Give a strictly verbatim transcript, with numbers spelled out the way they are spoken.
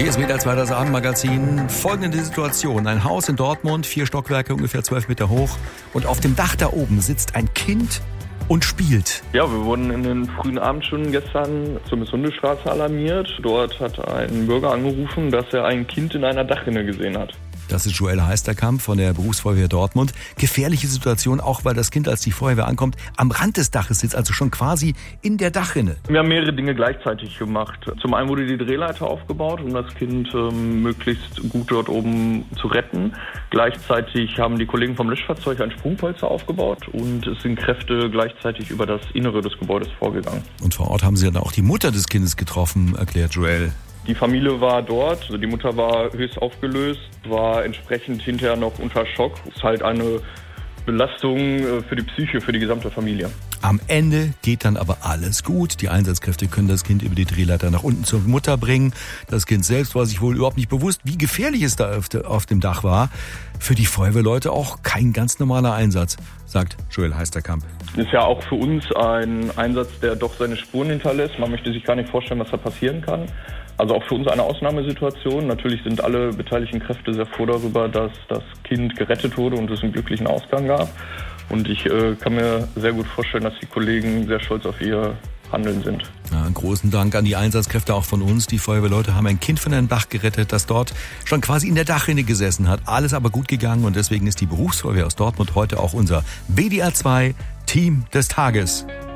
Hier ist wieder zwei, das Abendmagazin. Folgende Situation. Ein Haus in Dortmund, vier Stockwerke, ungefähr zwölf Meter hoch. Und auf dem Dach da oben sitzt ein Kind und spielt. Ja, wir wurden in den frühen Abendstunden gestern zur Miss-Hunde-Straße alarmiert. Dort hat ein Bürger angerufen, dass er ein Kind in einer Dachrinne gesehen hat. Das ist Joel Heisterkamp von der Berufsfeuerwehr Dortmund. Gefährliche Situation, auch weil das Kind, als die Feuerwehr ankommt, am Rand des Daches sitzt, also schon quasi in der Dachrinne. Wir haben mehrere Dinge gleichzeitig gemacht. Zum einen wurde die Drehleiter aufgebaut, um das Kind ähm, möglichst gut dort oben zu retten. Gleichzeitig haben die Kollegen vom Löschfahrzeug ein Sprungpolster aufgebaut und es sind Kräfte gleichzeitig über das Innere des Gebäudes vorgegangen. Und vor Ort haben sie dann auch die Mutter des Kindes getroffen, erklärt Joel. Die Familie war dort, also die Mutter war höchst aufgelöst, war entsprechend hinterher noch unter Schock. Es ist halt eine Belastung für die Psyche, für die gesamte Familie. Am Ende geht dann aber alles gut. Die Einsatzkräfte können das Kind über die Drehleiter nach unten zur Mutter bringen. Das Kind selbst war sich wohl überhaupt nicht bewusst, wie gefährlich es da auf dem Dach war. Für die Feuerwehrleute auch kein ganz normaler Einsatz, sagt Joel Heisterkamp. Ist ja auch für uns ein Einsatz, der doch seine Spuren hinterlässt. Man möchte sich gar nicht vorstellen, was da passieren kann. Also auch für uns eine Ausnahmesituation. Natürlich sind alle beteiligten Kräfte sehr froh darüber, dass das Kind gerettet wurde und es einen glücklichen Ausgang gab. Und ich äh, kann mir sehr gut vorstellen, dass die Kollegen sehr stolz auf ihr Handeln sind. Ja, einen großen Dank an die Einsatzkräfte auch von uns. Die Feuerwehrleute haben ein Kind von einem Dach gerettet, das dort schon quasi in der Dachrinne gesessen hat. Alles aber gut gegangen und deswegen ist die Berufsfeuerwehr aus Dortmund heute auch unser B D R zwei Team des Tages.